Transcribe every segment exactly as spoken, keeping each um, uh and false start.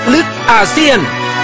ลึกอาเซียน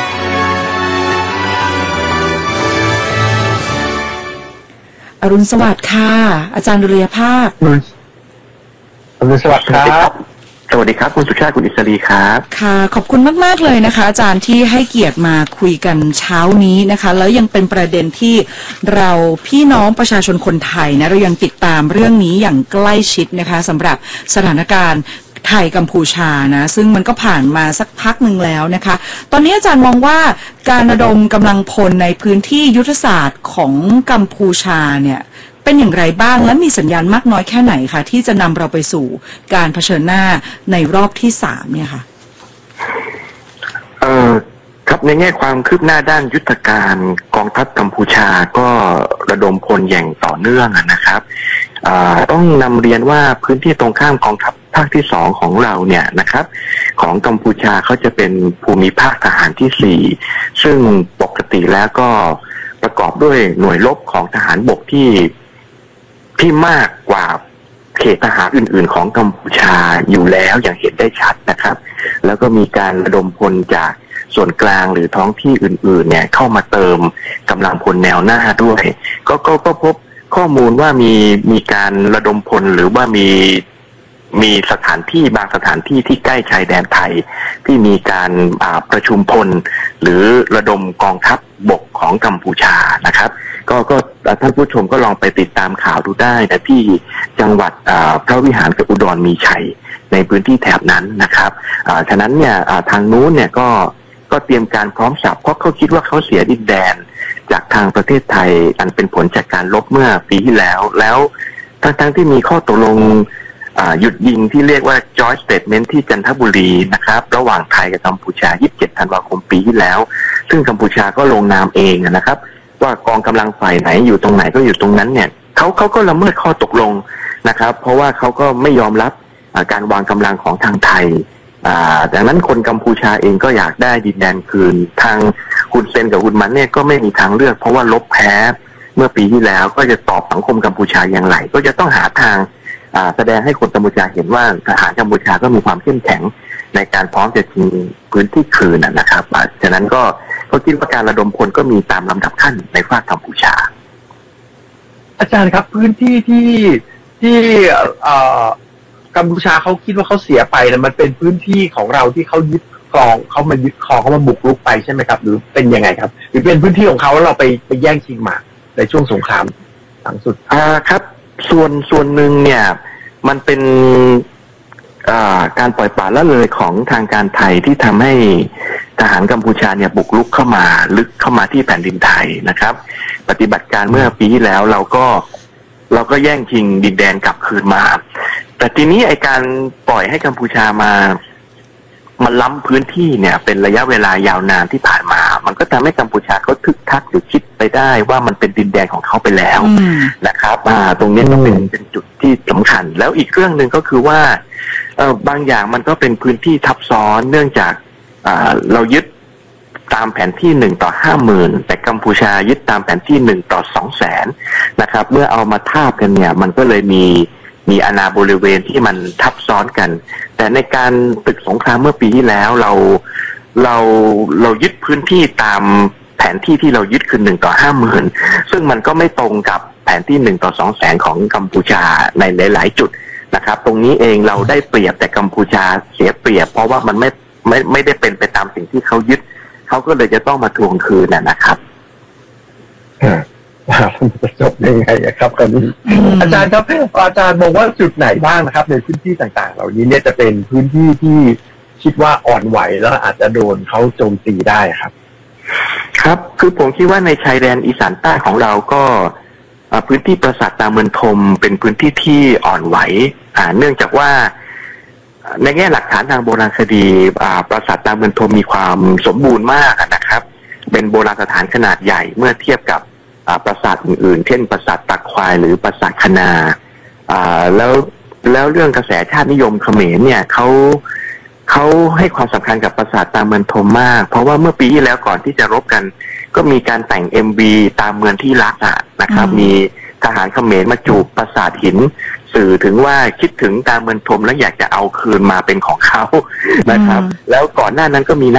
อรุณสวัสดิ์ค่ะอาจารย์ดุลยภาคอรุณสวัสดิ์ครับสวัสดีครับคุณสุชาติคุณอิสรีครับค่ะขอบคุณมากๆเลยนะคะอาจารย์ที่ให้เกียรติมาคุยกันเช้านี้นะคะแล้วยังเป็นประเด็นที่เราพี่น้องประชาชนคนไทยนะเรายังติดตามเรื่องนี้อย่างใกล้ชิดนะคะสำหรับสถานการณ์ไทยกัมพูชานะซึ่งมันก็ผ่านมาสักพักหนึ่งแล้วนะคะตอนนี้อาจารย์มองว่าการระดมกำลังพลในพื้นที่ยุทธศาสตร์ของกัมพูชาเนี่ยเป็นอย่างไรบ้างและมีสัญญาณมากน้อยแค่ไหนคะที่จะนำเราไปสู่การเผชิญหน้าในรอบที่สามเนี่ยค่ะเอ่อครับในแง่ความคืบหน้าด้านยุทธการกองทัพกัมพูชาก็ระดมพลอย่างต่อเนื่องนะครับต้องนำเรียนว่าพื้นที่ตรงข้ามกองทัพภาคที่สองของเราเนี่ยนะครับของกัมพูชาเขาจะเป็นภูมิภาคทหารที่สี่ซึ่งปกติแล้วก็ประกอบด้วยหน่วยรบของทหารบกที่ที่มากกว่าเขตทหารอื่นๆของกัมพูชาอยู่แล้วอย่างเห็นได้ชัดนะครับแล้วก็มีการระดมพลจากส่วนกลางหรือท้องที่อื่นๆเนี่ยเข้ามาเติมกำลังพลแนวหน้าด้วยก็ก็ก็พบข้อมูลว่ามีมีการระดมพลหรือว่ามีมีสถานที่บางสถานที่ที่ใกล้ชายแดนไทยที่มีการประชุมพลหรือระดมกองทัพบกของกัมพูชานะครับก็ก็ท่านผู้ชมก็ลองไปติดตามข่าวดูได้นะที่จังหวัดพระวิหารกับอุดรมีชัยในพื้นที่แถบนั้นนะครับฉะนั้นเนี่ยทางนู้นเนี่ยก็ก็เตรียมการพร้อมสับเพราะเขาคิดว่าเขาเสียดินแดนจากทางประเทศไทยอันเป็นผลจากการลบเมื่อปีที่แล้วแล้วทั้งทั้งที่มีข้อตกลงหยุดยิงที่เรียกว่า Joint Statement ที่จันทบุรีนะครับระหว่างไทยกับกัมพูชายี่สิบเจ็ดธันวาคมปีที่แล้วซึ่งกัมพูชาก็ลงนามเองนะครับว่ากองกำลังฝ่ายไหนอยู่ตรงไหนก็อยู่ตรงนั้นเนี่ยเขาเขาก็ละเมิดข้อตกลงนะครับเพราะว่าเขาก็ไม่ยอมรับการวางกำลังของทางไทยดังนั้นคนกัมพูชาเองก็อยากได้ดินแดนคืนทางฮุนเซนกับฮุนมันเนี่ยก็ไม่มีทางเลือกเพราะว่าลบแพ้เมื่อปีที่แล้วก็จะตอบสังคมกัมพูชาอย่างไรก็จะต้องหาทางแสดงให้คนกัมพูชาเห็นว่าทหารกัมพูชาก็มีความเข้มแข็งในการพร้อมจะชิงพื้นที่คืนนะครับฉะนั้นก็ก็คิดว่าการระดมพลก็มีตามลำดับขั้นในภาคกัมพูชาอาจารย์ครับพื้นที่ที่ที่กัมพูชาเขาคิดว่าเขาเสียไปนะมันเป็นพื้นที่ของเราที่เขายึดครองเขามายึดครองเขามาบุกรุกไปใช่ไหมครับหรือเป็นยังไงครับหรือเป็นพื้นที่ของเขาแล้วเราไปไปแย่งชิงมาในช่วงสงครามหลังสุดอ่าครับส่วนส่วนหนึ่งเนี่ยมันเป็นการปล่อยปละละเลยของทางการไทยที่ทำให้ทหารกัมพูชาเนี่ยบุกรุกเข้ามาลึกเข้ามาที่แผ่นดินไทยนะครับปฏิบัติการเมื่อปีที่แล้วเราก็เราก็แย่งชิงดินแดนกลับคืนมาแต่ทีนี้ไอการปล่อยให้กัมพูชามามันล้ำพื้นที่เนี่ยเป็นระยะเวลายาวนานที่ผ่านมามันก็ทำให้กัมพูชาเขาทึกทักหรือคิดไปได้ว่ามันเป็นดินแดนของเขาไปแล้วนะครับอ่าตรงนี้ก็เป็นเป็นจุดที่สำคัญแล้วอีกเรื่องหนึ่งก็คือว่าเออบางอย่างมันก็เป็นพื้นที่ทับซ้อนเนื่องจากอ่าเรายึดตามแผนที่หนึ่งต่อห้าหมื่นแต่กัมพูชายึดตามแผนที่หนึ่งต่อสองแสนนะครับเมื่อเอามาทาบกันเนี่ยมันก็เลยมีมีอาณาบริเวณที่มันทับซ้อนกันแต่ในการตึกสงครามเมื่อปีที่แล้วเราเราเรายึดพื้นที่ตามแผนที่ที่เรายึดคือหนึ่งต่อห้าหมื่นซึ่งมันก็ไม่ตรงกับแผนที่หนึ่งต่อสองแสนของกัมพูชาในหลายๆจุดนะครับตรงนี้เองเราได้เปรียบแต่กัมพูชาเสียเปรียบเพราะว่ามันไม่ไม่ไม่ได้เป็นไปตามสิ่งที่เขายึดเขาก็เลยจะต้องมาทวงคืนนะครับจะจบยังไงครับตอนนี้อาจารย์ครับอาจารย์มองว่าจุดไหนบ้างนะครับในพื้นที่ต่างๆเหล่านี้เนี่ยจะเป็นพื้นที่ที่คิดว่าอ่อนไหวแล้วอาจจะโดนเขาโจมตีได้ครับครับคือผมคิดว่าในชายแดนอีสานใต้ของเราก็พื้นที่ปราสาทตาเมืองธมเป็นพื้นที่ที่อ่อนไหวเนื่องจากว่าในแง่หลักฐานทางโบราณคดีปราสาทตาเมืองธมมีความสมบูรณ์มากนะครับเป็นโบราณสถานขนาดใหญ่เมื่อเทียบกับปราสาทอื่นๆเช่นปราสาทตักควายหรือปราสาทคณาแล้วแล้วเรื่องกระแสชาตินิยมเขมรเนี่ยเขาเขาให้ความสำคัญกับปราสาทตาเมืองธมมากเพราะว่าเมื่อปีที่แล้วก่อนที่จะรบกันก็มีการแต่ง เอ็ม วี ตามเมืองที่รักอ่ะนะครับมีทหารเขมรมาจูบปราสาทหินสื่อถึงว่าคิดถึงตาเมืองธมแล้วอยากจะเอาคืนมาเป็นของเขานะครับแล้วก่อนหน้านั้นก็มี